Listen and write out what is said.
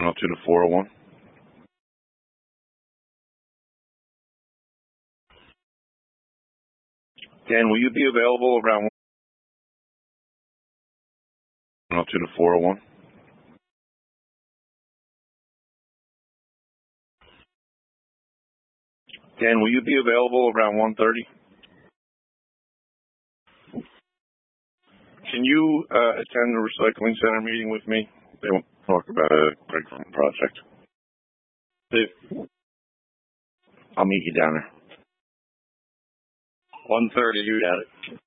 to the 401. Dan, will you be available around to the 401? Dan, will you be available around 1:30? Can you attend the recycling center meeting with me? They will talk about a break from the project. Steve, I'll meet you down there. 1:30, you got it.